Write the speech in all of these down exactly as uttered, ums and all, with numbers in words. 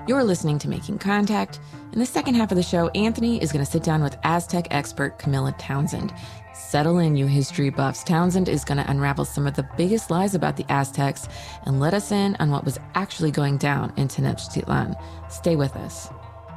You're listening to Making Contact. In the second half of the show, Anthony is going to sit down with Aztec expert Camilla Townsend. Settle in, you history buffs. Townsend is going to unravel some of the biggest lies about the Aztecs and let us in on what was actually going down in Tenochtitlan. Stay with us.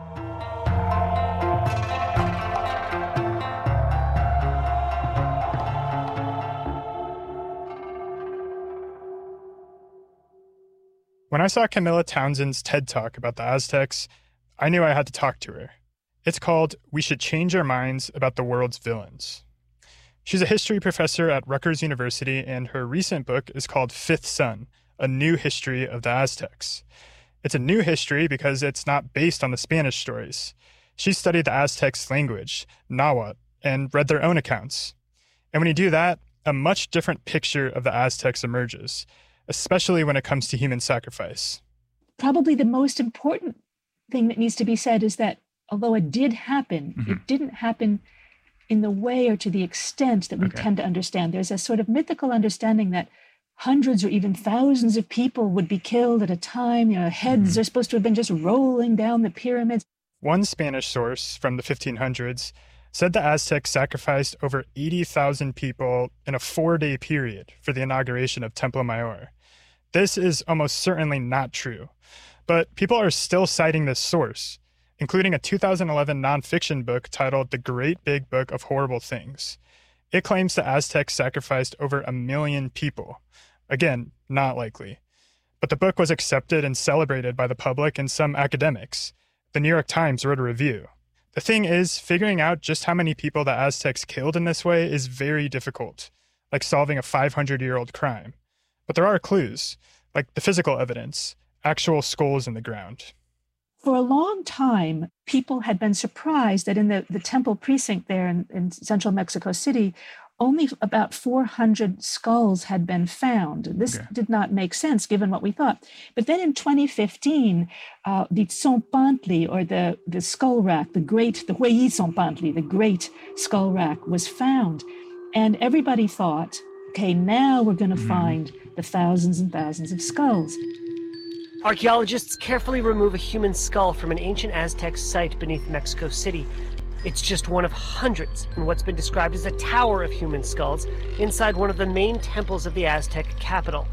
When I saw Camilla Townsend's TED Talk about the Aztecs, I knew I had to talk to her. It's called We Should Change Our Minds About the World's Villains. She's a history professor at Rutgers University, and her recent book is called Fifth Sun, A New History of the Aztecs. It's a new history because it's not based on the Spanish stories. She studied the Aztecs' language, Nahuatl, and read their own accounts. And when you do that, a much different picture of the Aztecs emerges, especially when it comes to human sacrifice. Probably the most important thing that needs to be said is that although it did happen, mm-hmm. it didn't happen in the way or to the extent that we okay. tend to understand. There's a sort of mythical understanding that hundreds or even thousands of people would be killed at a time. You know, heads mm-hmm. are supposed to have been just rolling down the pyramids. One Spanish source from the fifteen hundreds said the Aztecs sacrificed over eighty thousand people in a four-day period for the inauguration of Templo Mayor. This is almost certainly not true, but people are still citing this source, including a two thousand eleven nonfiction book titled The Great Big Book of Horrible Things. It claims the Aztecs sacrificed over a million people. Again, not likely. But the book was accepted and celebrated by the public and some academics. The New York Times wrote a review. The thing is, figuring out just how many people the Aztecs killed in this way is very difficult, like solving a five hundred year old crime. But there are clues, like the physical evidence, actual skulls in the ground. For a long time, people had been surprised that in the, the temple precinct there in, in central Mexico City, only about four hundred skulls had been found. This okay. did not make sense given what we thought. But then in twenty fifteen, uh, the Tzompantli, or the, the skull rack, the great, the Hueyi Tzompantli, the great skull rack, was found. And everybody thought, okay, now we're going to mm-hmm. find the thousands and thousands of skulls. Archaeologists carefully remove a human skull from an ancient Aztec site beneath Mexico City. It's just one of hundreds in what's been described as a tower of human skulls inside one of the main temples of the Aztec capital.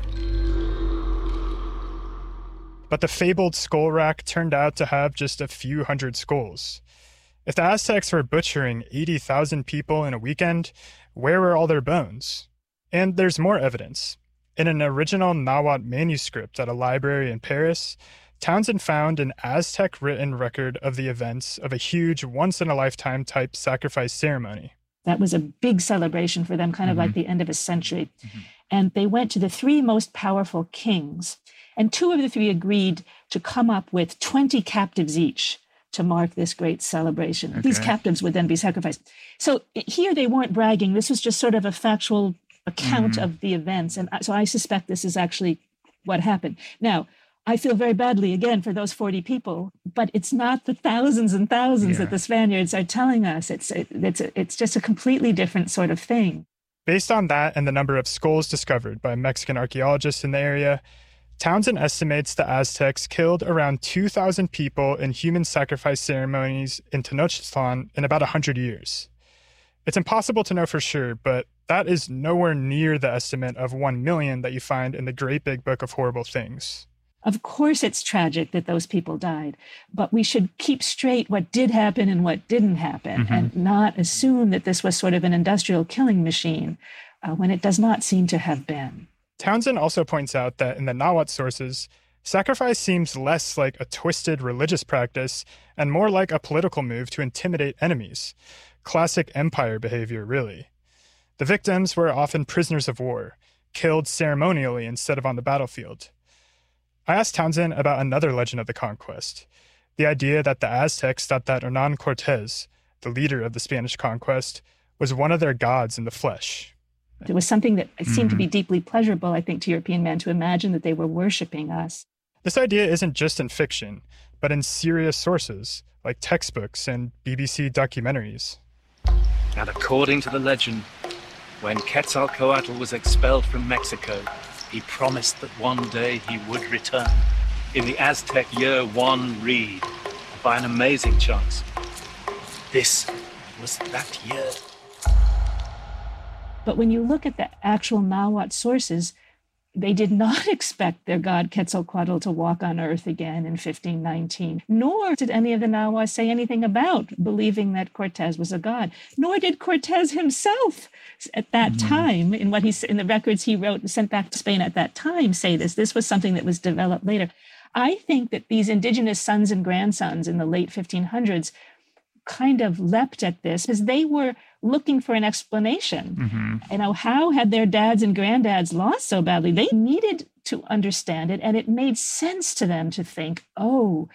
But the fabled skull rack turned out to have just a few hundred skulls. If the Aztecs were butchering eighty thousand people in a weekend, where were all their bones? And there's more evidence. In an original Nahuatl manuscript at a library in Paris, Townsend found an Aztec-written record of the events of a huge once-in-a-lifetime type sacrifice ceremony. That was a big celebration for them, kind of mm-hmm. like the end of a century. Mm-hmm. And they went to the three most powerful kings, and two of the three agreed to come up with twenty captives each to mark this great celebration. Okay. These captives would then be sacrificed. So here they weren't bragging. This was just sort of a factual account mm-hmm. of the events. And so I suspect this is actually what happened. Now, I feel very badly, again, for those forty people, but it's not the thousands and thousands yeah. that the Spaniards are telling us. It's it, it's it's just a completely different sort of thing. Based on that and the number of skulls discovered by Mexican archaeologists in the area, Townsend estimates the Aztecs killed around two thousand people in human sacrifice ceremonies in Tenochtitlan in about one hundred years. It's impossible to know for sure, but that is nowhere near the estimate of one million that you find in the Great Big Book of Horrible Things. Of course it's tragic that those people died, but we should keep straight what did happen and what didn't happen, mm-hmm. and not assume that this was sort of an industrial killing machine uh, when it does not seem to have been. Townsend also points out that in the Nahuatl sources, sacrifice seems less like a twisted religious practice and more like a political move to intimidate enemies. Classic empire behavior, really. The victims were often prisoners of war, killed ceremonially instead of on the battlefield. I asked Townsend about another legend of the conquest, the idea that the Aztecs thought that Hernan Cortés, the leader of the Spanish conquest, was one of their gods in the flesh. It was something that seemed mm-hmm. to be deeply pleasurable, I think, to European men to imagine that they were worshiping us. This idea isn't just in fiction, but in serious sources, like textbooks and B B C documentaries. And according to the legend, when Quetzalcoatl was expelled from Mexico, he promised that one day he would return. in the Aztec Year One read by an amazing chance. This was that year. But when you look at the actual Nahuatl sources, they did not expect their god Quetzalcoatl to walk on earth again in fifteen nineteen, nor did any of the Nahuatl say anything about believing that Cortez was a god, nor did Cortez himself at that mm-hmm. time, in what he in the records he wrote and sent back to Spain at that time, say this. This was something that was developed later. I think that these indigenous sons and grandsons in the late fifteen hundreds kind of leapt at this because they were looking for an explanation. Mm-hmm. You know, how had their dads and granddads lost so badly? They needed to understand it, and it made sense to them to think, oh,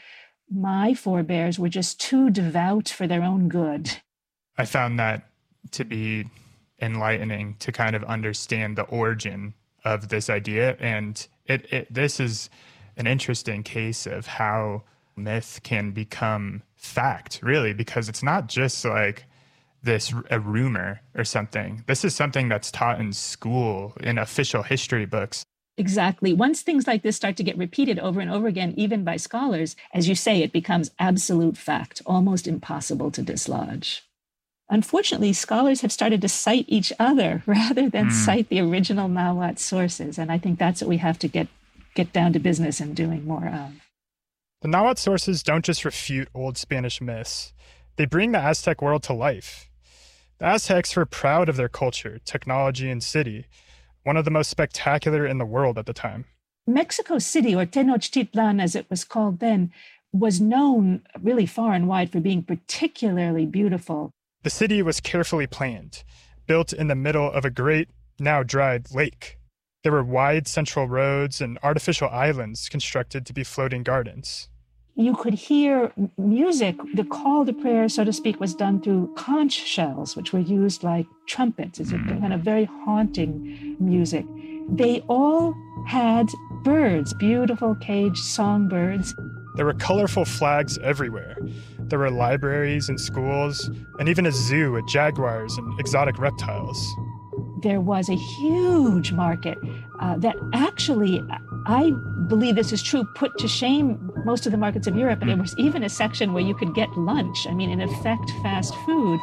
my forebears were just too devout for their own good. I found that to be enlightening to kind of understand the origin of this idea. And it, it this is an interesting case of how myth can become fact, really, because it's not just like this a rumor or something. This is something that's taught in school, in official history books. Exactly. Once things like this start to get repeated over and over again, even by scholars, as you say, it becomes absolute fact, almost impossible to dislodge. Unfortunately, scholars have started to cite each other rather than mm. cite the original Nahuatl sources. And I think that's what we have to get, get down to business and doing more of. The Nahuatl sources don't just refute old Spanish myths. They bring the Aztec world to life. The Aztecs were proud of their culture, technology, and city, one of the most spectacular in the world at the time. Mexico City, or Tenochtitlan as it was called then, was known really far and wide for being particularly beautiful. The city was carefully planned, built in the middle of a great, now dried lake. There were wide central roads and artificial islands constructed to be floating gardens. You could hear music. The call to prayer, so to speak, was done through conch shells, which were used like trumpets. It's a kind of very haunting music. They all had birds, beautiful caged songbirds. There were colorful flags everywhere. There were libraries and schools, and even a zoo with jaguars and exotic reptiles. There was a huge market uh, that actually, I believe this is true, put to shame most of the markets of Europe. And there was even a section where you could get lunch. I mean, in effect, fast food.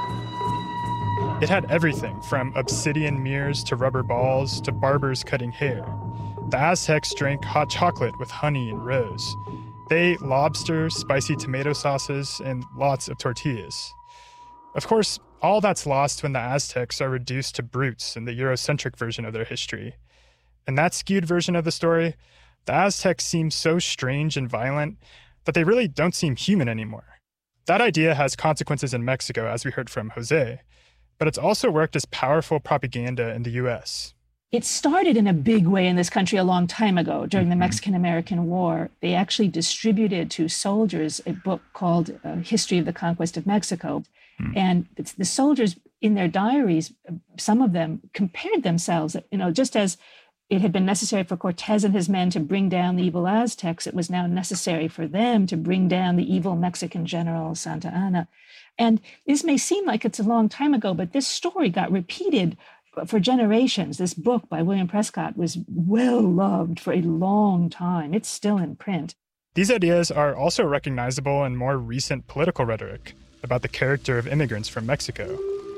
It had everything from obsidian mirrors to rubber balls to barbers cutting hair. The Aztecs drank hot chocolate with honey and rose. They ate lobster, spicy tomato sauces, and lots of tortillas. Of course, all that's lost when the Aztecs are reduced to brutes in the Eurocentric version of their history. In that skewed version of the story, the Aztecs seem so strange and violent that they really don't seem human anymore. That idea has consequences in Mexico, as we heard from Jose, but it's also worked as powerful propaganda in the U S. It started in a big way in this country a long time ago during the Mexican-American War. They actually distributed to soldiers a book called uh, History of the Conquest of Mexico. Mm. And it's the soldiers in their diaries, some of them compared themselves, you know, just as it had been necessary for Cortez and his men to bring down the evil Aztecs, it was now necessary for them to bring down the evil Mexican general Santa Anna. And this may seem like it's a long time ago, but this story got repeated for generations. This book by William Prescott was well loved for a long time. It's still in print. These ideas are also recognizable in more recent political rhetoric about the character of immigrants from Mexico.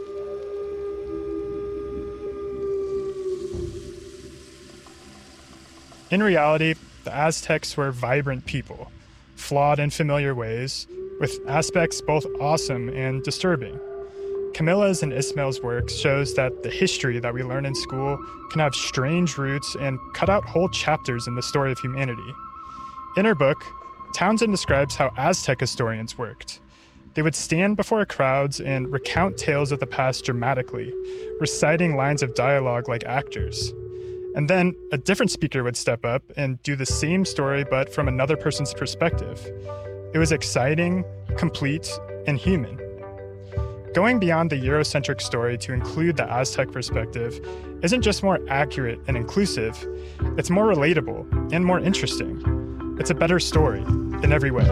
In reality, the Aztecs were vibrant people, flawed in familiar ways, with aspects both awesome and disturbing. Camilla's and Ismael's work shows that the history that we learn in school can have strange roots and cut out whole chapters in the story of humanity. In her book, Townsend describes how Aztec historians worked. They would stand before crowds and recount tales of the past dramatically, reciting lines of dialogue like actors. And then a different speaker would step up and do the same story, but from another person's perspective. It was exciting, complete, and human. Going beyond the Eurocentric story to include the Aztec perspective isn't just more accurate and inclusive, it's more relatable and more interesting. It's a better story in every way.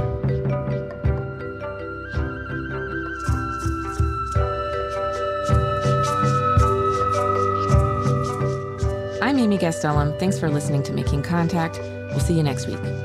I'm Amy Gastelum. Thanks for listening to Making Contact. We'll see you next week.